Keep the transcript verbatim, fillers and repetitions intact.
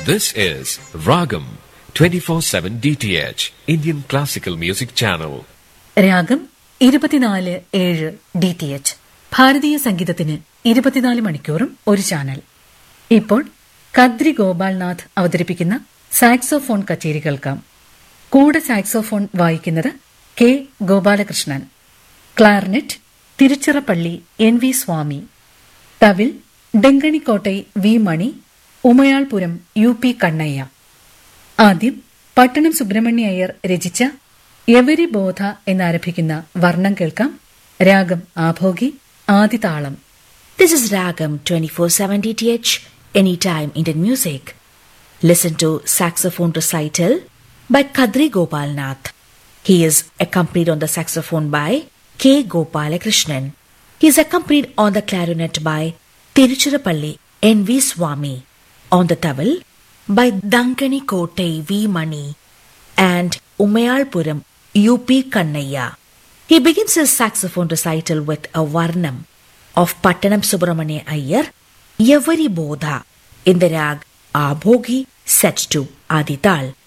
This is Ragam twenty-four seven D T H Indian Classical Music Channel. രാഗം ഇരുപത്തിനാല് ഏഴ് D T H ഭാരതീയ സംഗീതത്തിന് ഇരുപത്തിനാല് മണിക്കൂറും ഒരു ചാനൽ. ഇപ്പോൾ കദ്രി ഗോപാൽനാഥ് അവതരിപ്പിക്കുന്ന സാക്സോഫോൺ കച്ചേരി കേൾക്കാം. കൂടെ സാക്സോഫോൺ വായിക്കുന്നത് K Gopalakrishnan. ക്ലാർനെറ്റ് Tiruchirappalli N V സ്വാമി. തവിൽ ഡെങ്കണിക്കോട്ടൈ വി മണി, ഉമയാൾപുരം യു പി കണ്ണയ്യ. ആദ്യം പട്ടണം സുബ്രഹ്മണ്യ അയ്യർ രചിച്ച യവരി ബോധ എന്നാരംഭിക്കുന്ന വർണ്ണം കേൾക്കാം. രാഗം Abhogi, ആദിതാളം. This is Ragam twenty-four seven D T H, Anytime Indian Music. Listen to saxophone recital by Kadri Gopalnath. He is accompanied on the saxophone by K. Gopalakrishnan. He is accompanied on the clarinet by Tiruchirappalli N V Swami, on the tawil by Dankani Kotai V Mani and Umayalpuram U P Kannaya. He begins his saxophone recital with a varnam of Pattanam Subramania Iyer, Yavari Bodha, in the rag Abhogi set to Adital.